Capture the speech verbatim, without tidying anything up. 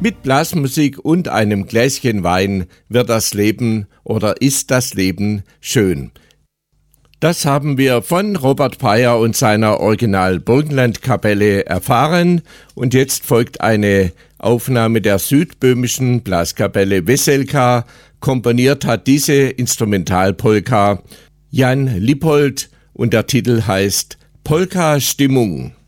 Mit Blasmusik und einem Gläschen Wein wird das Leben oder ist das Leben schön. Das haben wir von Robert Peyer und seiner Original Burgenlandkapelle erfahren und jetzt folgt eine Aufnahme der südböhmischen Blaskapelle Weselka. Komponiert hat diese Instrumentalpolka Jan Lippold und der Titel heißt Polka Stimmung.